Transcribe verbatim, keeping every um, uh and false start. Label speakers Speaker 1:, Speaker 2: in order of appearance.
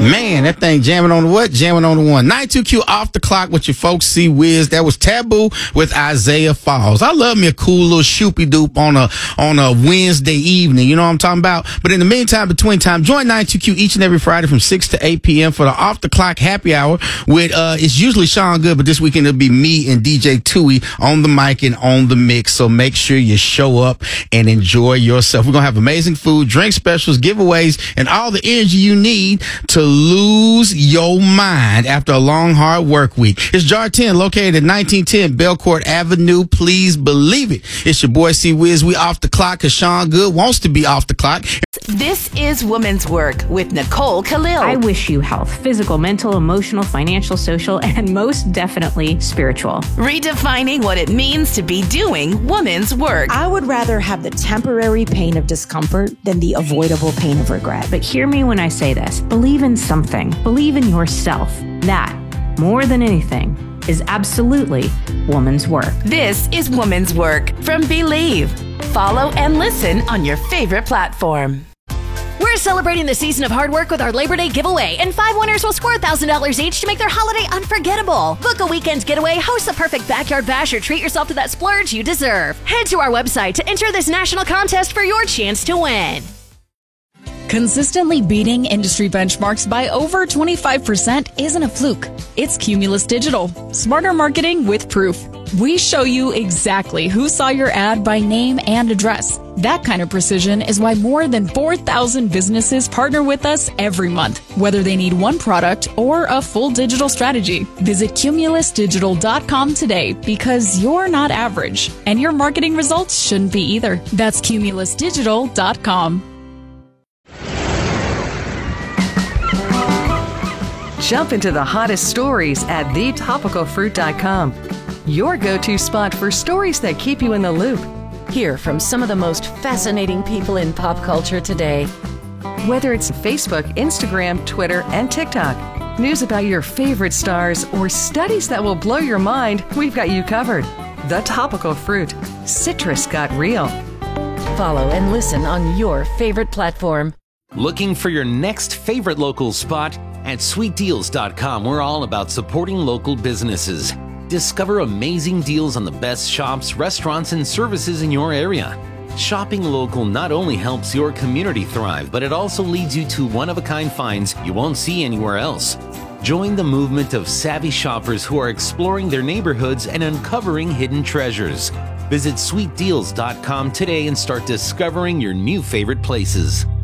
Speaker 1: Man, that thing jamming on the what? Jamming on the one. ninety-two Q off the clock with your folks, C Wiz. That was Taboo with Isaiah Falls. I love me a cool little shoopy doop on a on a Wednesday evening. You know what I'm talking about? But in the meantime, between time, join ninety-two Q each and every Friday from six to eight p.m. for the off the clock happy hour with, uh, it's usually Sean Good, but this weekend it'll be me and D J Tui on the mic and on the mix. So make sure you show up and enjoy yourself. We're going to have amazing food, drink specials, giveaways, and all the energy you need to lose your mind after a long, hard work week. It's Jar ten, located at nineteen ten Belcourt Avenue. Please believe it. It's your boy C Wiz. We off the clock because Sean Good wants to be off the clock.
Speaker 2: This is Women's Work with Nicole Khalil.
Speaker 3: I wish you health, physical, mental, emotional, financial, social, and most definitely spiritual.
Speaker 2: Redefining what it means to be doing women's work.
Speaker 4: I would rather have the temporary pain of discomfort than the avoidable pain of regret.
Speaker 3: But hear me when I say this. Believe in something. Believe in yourself. That, more than anything, is absolutely woman's work.
Speaker 2: This is Women's Work from Believe. Follow and listen on your favorite platform.
Speaker 5: We're celebrating the season of hard work with our Labor Day giveaway, and five winners will score one thousand dollars each to make their holiday unforgettable. Book a weekend getaway, host the perfect backyard bash, or treat yourself to that splurge you deserve. Head to our website to enter this national contest for your chance to win.
Speaker 6: Consistently beating industry benchmarks by over twenty-five percent isn't a fluke. It's Cumulus Digital. Smarter marketing with proof. We show you exactly who saw your ad by name and address. That kind of precision is why more than four thousand businesses partner with us every month, whether they need one product or a full digital strategy. Visit cumulus digital dot com today because you're not average, and your marketing results shouldn't be either. That's cumulus digital dot com.
Speaker 7: Jump into the hottest stories at the topical fruit dot com. Your go-to spot for stories that keep you in the loop.
Speaker 2: Hear from some of the most fascinating people in pop culture today.
Speaker 7: Whether it's Facebook, Instagram, Twitter, and TikTok, news about your favorite stars, or studies that will blow your mind, we've got you covered. The Topical Fruit. Citrus got real.
Speaker 2: Follow and listen on your favorite platform.
Speaker 8: Looking for your next favorite local spot? At sweet deals dot com, we're all about supporting local businesses. Discover amazing deals on the best shops, restaurants, and services in your area. Shopping local not only helps your community thrive, but it also leads you to one-of-a-kind finds you won't see anywhere else. Join the movement of savvy shoppers who are exploring their neighborhoods and uncovering hidden treasures. Visit sweet deals dot com today and start discovering your new favorite places.